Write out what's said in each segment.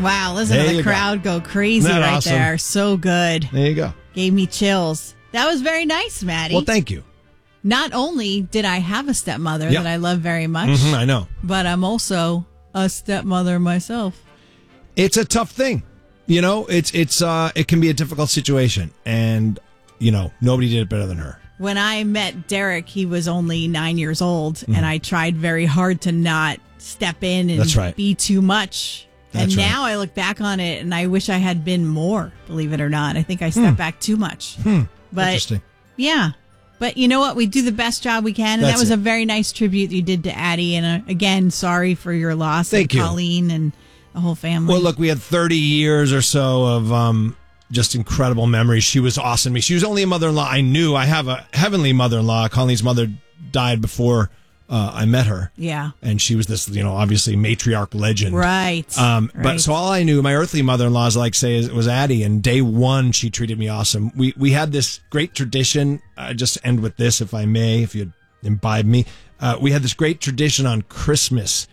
Wow, listen to the crowd go crazy right awesome? There. So good. There you go. Gave me chills. That was very nice, Maddie. Well, thank you. Not only did I have a stepmother that I love very much. I know. But I'm also a stepmother myself. It's a tough thing. You know, it can be a difficult situation. And, you know, nobody did it better than her. When I met Derek, he was only 9 years old. And I tried very hard to not step in and be too much. And now I look back on it and I wish I had been more, believe it or not. I think I stepped back too much. But, interesting. Yeah. But you know what? We do the best job we can. And that was a very nice tribute you did to Addie. And again, sorry for your loss. Thank you. Colleen and the whole family. Well, look, we had 30 years or so of just incredible memories. She was awesome to me. She was only a mother-in-law I knew. I have a heavenly mother-in-law. Colleen's mother died before I met her. Yeah. And she was this, you know, obviously matriarch legend. Right. But so all I knew, my earthly mother-in-law, as I like to say, was Addie. And day one, she treated me awesome. We had this great tradition. Just end with this, if I may, if you'd imbibe me. We had this great tradition on Christmas,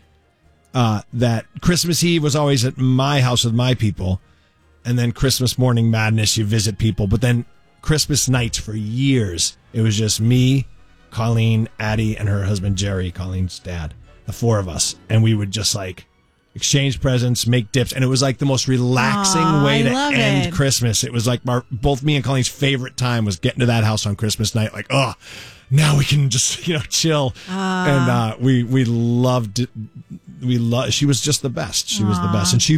that Christmas Eve was always at my house with my people. And then Christmas morning madness, you visit people. But then Christmas nights for years, it was just me, Colleen, Addie, and her husband, Jerry, Colleen's dad, the four of us. And we would just like exchange presents, make dips. And it was like the most relaxing way to end Christmas. It was like both me and Colleen's favorite time was getting to that house on Christmas night. Like, oh, now we can just, you know, chill. And we loved it. She was just the best. She was the best. And she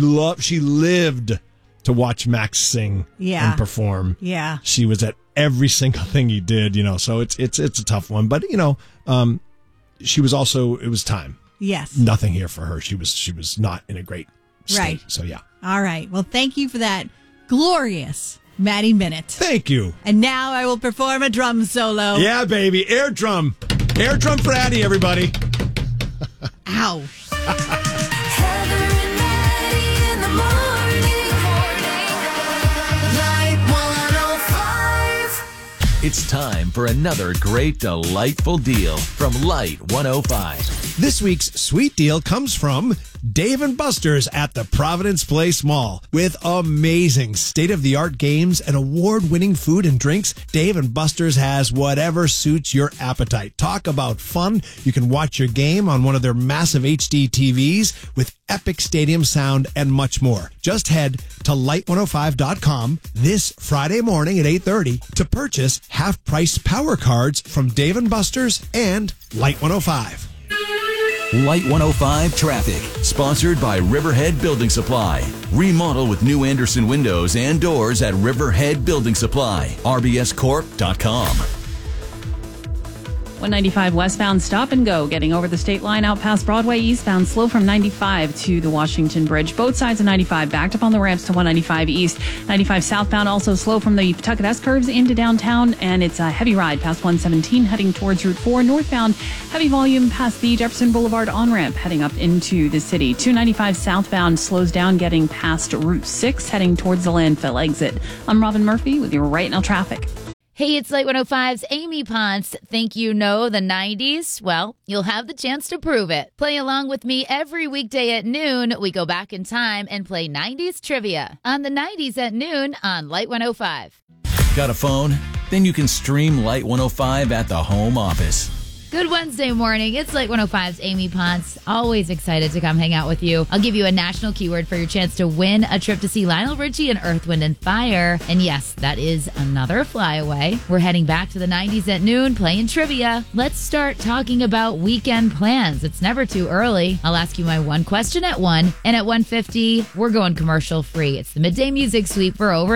lived to watch Max sing and perform. Yeah. She was at every single thing he did, you know, so it's a tough one. But, you know, she was also, it was time. Yes. Nothing here for her. She was not in a great state. Right. So, yeah. All right. Well, thank you for that glorious Maddie Minute. Thank you. And now I will perform a drum solo. Yeah, baby. Air drum. Air drum for Addie, everybody. Ow. It's time for another great, delightful deal from Light 105. This week's sweet deal comes from Dave & Buster's at the Providence Place Mall. With amazing state-of-the-art games and award-winning food and drinks, Dave & Buster's has whatever suits your appetite. Talk about fun. You can watch your game on one of their massive HD TVs with epic stadium sound and much more. Just head to light105.com this Friday morning at 8:30 to purchase half-price power cards from Dave & Buster's and Light 105. Light 105 Traffic, sponsored by Riverhead Building Supply. Remodel with new Anderson windows and doors at Riverhead Building Supply. RBScorp.com. 195 westbound stop and go, getting over the state line out past Broadway eastbound, slow from 95 to the Washington Bridge. Both sides of 95 backed up on the ramps to 195 east. 95 southbound also slow from the Pawtucket S-curves into downtown, and it's a heavy ride past 117 heading towards Route 4. Northbound, heavy volume past the Jefferson Boulevard on-ramp heading up into the city. 295 southbound slows down getting past Route 6 heading towards the landfill exit. I'm Robin Murphy with your Right Now traffic. Hey, it's Light 105's Amy Ponce. Think you know the 90s? Well, you'll have the chance to prove it. Play along with me every weekday at noon. We go back in time and play 90s trivia on the 90s at noon on Light 105. Got a phone? Then you can stream Light 105 at the home office. Good Wednesday morning. It's Light 105's Amy Ponce. Always excited to come hang out with you. I'll give you a national keyword for your chance to win a trip to see Lionel Richie and Earth, Wind & Fire. And yes, that is another flyaway. We're heading back to the 90s at noon playing trivia. Let's start talking about weekend plans. It's never too early. I'll ask you my one question at 1. And at 1:50, we're going commercial free. It's the Midday Music Sweep for over